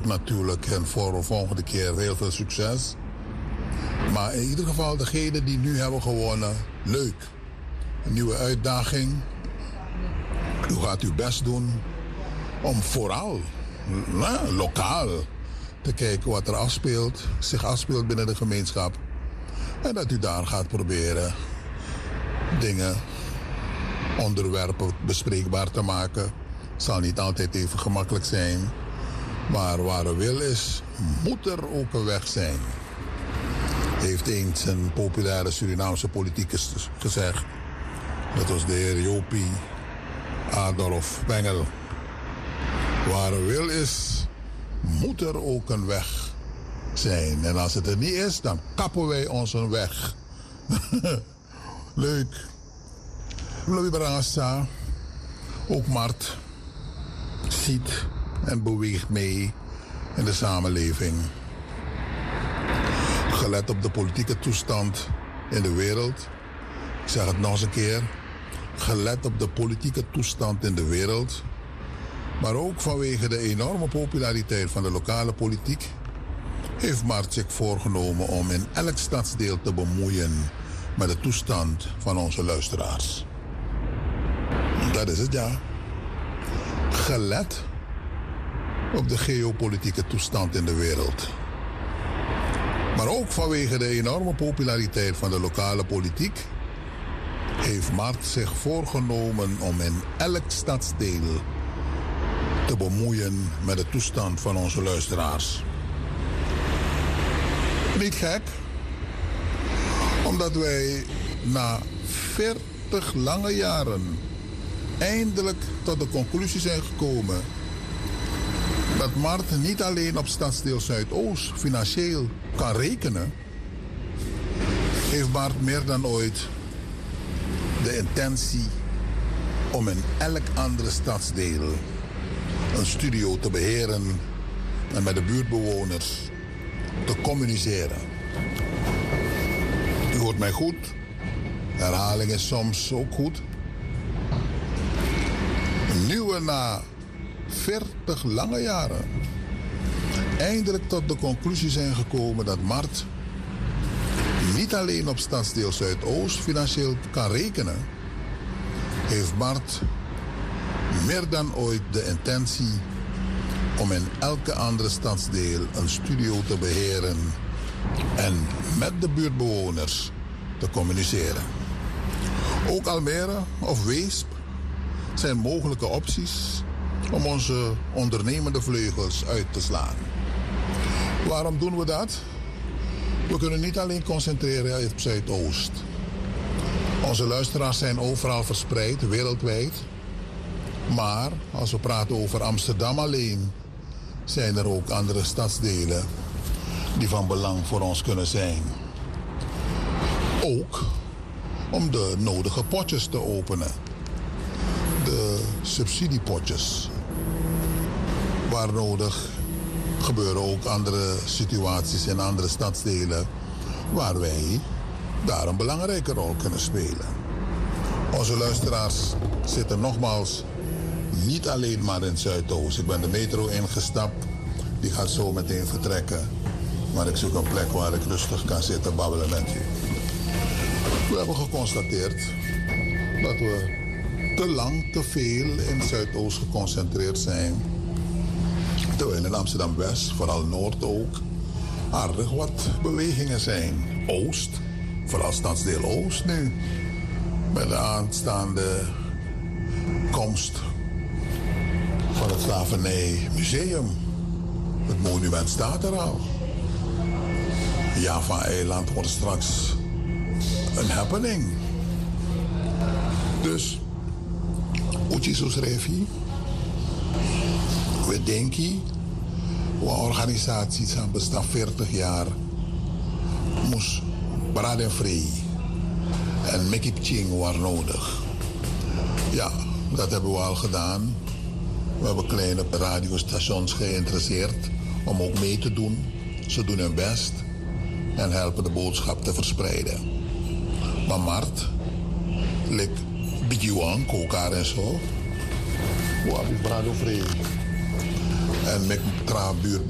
ook natuurlijk hen voor de volgende keer heel veel succes. Maar in ieder geval, degenen die nu hebben gewonnen, leuk. Een nieuwe uitdaging. U gaat uw best doen om vooral lokaal te kijken wat er zich afspeelt binnen de gemeenschap. En dat u daar gaat proberen dingen, onderwerpen bespreekbaar te maken. Zal niet altijd even gemakkelijk zijn. Maar waar er wil is, moet er ook een weg zijn. Heeft eens een populaire Surinaamse politicus gezegd. Dat was de heer Jopie Adolf Bengel. Waar er wil is, moet er ook een weg zijn. En als het er niet is, dan kappen wij ons een weg. Leuk. Louis Barangasa, ook Mart, ziet en beweegt mee in de samenleving. Gelet op de politieke toestand in de wereld. Ik zeg het nog eens een keer. Gelet op de politieke toestand in de wereld. Maar ook vanwege de enorme populariteit van de lokale politiek heeft Mart zich voorgenomen om in elk stadsdeel te bemoeien met de toestand van onze luisteraars. Dat is het, ja. Gelet op de geopolitieke toestand in de wereld. Maar ook vanwege de enorme populariteit van de lokale politiek heeft Mart zich voorgenomen om in elk stadsdeel te bemoeien met de toestand van onze luisteraars. Niet gek, omdat wij na 40 lange jaren eindelijk tot de conclusie zijn gekomen dat Mart niet alleen op stadsdeel Zuidoost financieel kan rekenen, heeft Mart meer dan ooit de intentie om in elk andere stadsdeel een studio te beheren en met de buurtbewoners te communiceren. U hoort mij goed. Herhaling is soms ook goed. Nu we na 40 lange jaren eindelijk tot de conclusie zijn gekomen dat Mart niet alleen op stadsdeel Zuidoost financieel kan rekenen, heeft Mart meer dan ooit de intentie om in elke andere stadsdeel een studio te beheren en met de buurtbewoners te communiceren. Ook Almere of Weesp zijn mogelijke opties om onze ondernemende vleugels uit te slaan. Waarom doen we dat? We kunnen niet alleen concentreren op Zuidoost. Onze luisteraars zijn overal verspreid, wereldwijd. Maar als we praten over Amsterdam alleen, zijn er ook andere stadsdelen die van belang voor ons kunnen zijn. Ook om de nodige potjes te openen. De subsidiepotjes. Waar nodig gebeuren ook andere situaties in andere stadsdelen waar wij daar een belangrijke rol kunnen spelen. Onze luisteraars zitten nogmaals niet alleen maar in Zuidoost. Ik ben de metro ingestapt, die gaat zo meteen vertrekken. Maar ik zoek een plek waar ik rustig kan zitten babbelen met u. We hebben geconstateerd dat we te lang, te veel in Zuidoost geconcentreerd zijn. Terwijl in Amsterdam-West, vooral Noord ook, aardig wat bewegingen zijn. Oost, vooral stadsdeel Oost nu. Met de aanstaande komst van het Slavernijmuseum. Het monument staat er al. Java-eiland wordt straks een happening. Dus, Uchisus Revi, we denken, een organisatie die bestaat 40 jaar, moest braden vrij en make ching waar nodig. Ja, dat hebben we al gedaan. We hebben kleine radiostations geïnteresseerd om ook mee te doen. Ze doen hun best en helpen de boodschap te verspreiden. Maar Mart, like Bijuan, Kokar en zo, we hebben braden vrij en met buurt